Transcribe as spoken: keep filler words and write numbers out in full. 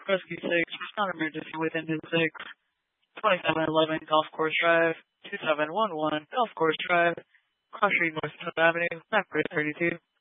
Rescue six, respond emergency within six, twenty-seven eleven Golf Course Drive, two seven one one Golf Course Drive, Cross Street North South Avenue, Map thirty-two.